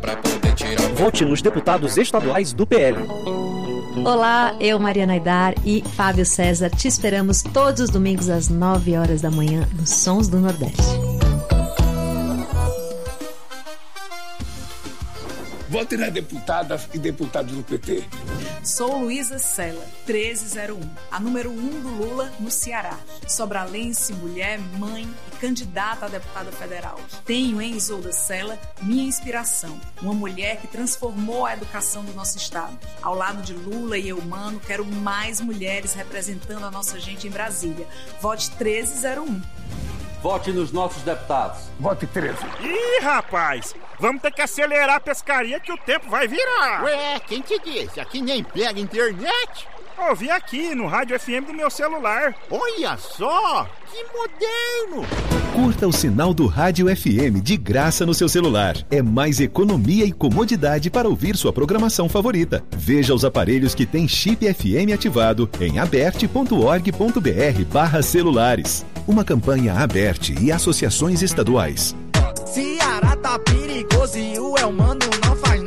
pra poder tirar. Vote nos deputados estaduais do PL. Olá, eu, Mariana Aidar e Fábio César, te esperamos todos os domingos às 9 horas da manhã nos Sons do Nordeste. Vote nas deputadas e deputados do PT. Sou Luísa Sela, 1301, a número 1 do Lula no Ceará. Sobralense, mulher, mãe e candidata a deputada federal. Tenho em Isolda Sela minha inspiração, uma mulher que transformou a educação do nosso estado. Ao lado de Lula e Eumano, quero mais mulheres representando a nossa gente em Brasília. Vote 1301. Vote nos nossos deputados. Vote 13. Ih, rapaz, vamos ter que acelerar a pescaria que o tempo vai virar. Ué, quem te disse? Aqui nem pega internet. Ouvi aqui no rádio FM do meu celular. Olha só, que moderno. Curta o sinal do Rádio FM de graça no seu celular. É mais economia e comodidade para ouvir sua programação favorita. Veja os aparelhos que têm chip FM ativado em aberte.org.br/celulares. Uma campanha Aberte e associações estaduais. Ceará tá perigoso e o Elmano não faz